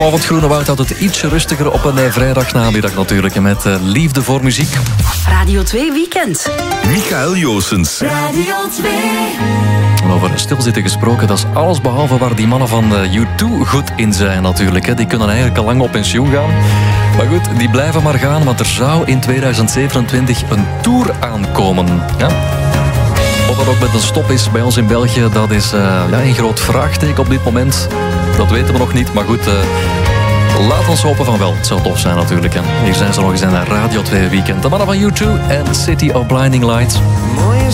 Op het Groene Woud had het ietsje rustiger op een vrijdagnamiddag natuurlijk. Met liefde voor muziek. Radio 2 Weekend. Michael Joossens. Radio 2. En over stilzitten gesproken, dat is alles behalve waar die mannen van U2 goed in zijn natuurlijk. Die kunnen eigenlijk al lang op pensioen gaan. Maar goed, die blijven maar gaan, want er zou in 2027 een tour aankomen. Ja? Of dat ook met een stop is bij ons in België, dat is een groot vraagteken op dit moment. Dat weten we nog niet, maar goed, laat ons hopen van wel. Het zou tof zijn natuurlijk. Hier zijn ze nog eens in een Radio 2 Weekend. De mannen van U2 en City of Blinding Lights.